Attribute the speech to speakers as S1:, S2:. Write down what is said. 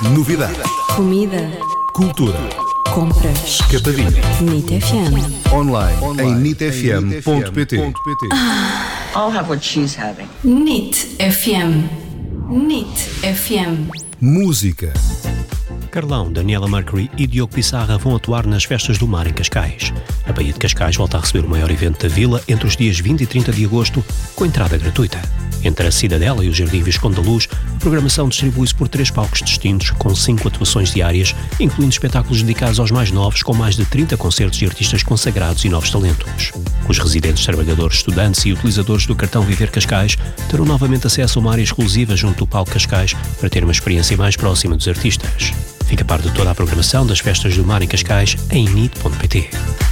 S1: Novidade.
S2: Comida.
S1: Cultura.
S2: Compras.
S1: Capadinha.
S2: NIT FM.
S1: Online em nitfm.pt.
S3: I'll have what she's having.
S2: NIT FM. NIT FM.
S1: Música.
S4: Carlão, Daniela Mercury e Diogo Pissarra vão atuar nas Festas do Mar em Cascais. A Baía de Cascais volta a receber o maior evento da vila entre os dias 20 e 30 de agosto, com entrada gratuita. Entre a Cidadela e o Jardim Visconde da Luz, a programação distribui-se por 3 palcos distintos, com 5 atuações diárias, incluindo espetáculos dedicados aos mais novos, com mais de 30 concertos de artistas consagrados e novos talentos. Os residentes, trabalhadores, estudantes e utilizadores do cartão Viver Cascais terão novamente acesso a uma área exclusiva junto do Palco Cascais para ter uma experiência mais próxima dos artistas. Fica a par de toda a programação das Festas do Mar em Cascais em nit.pt.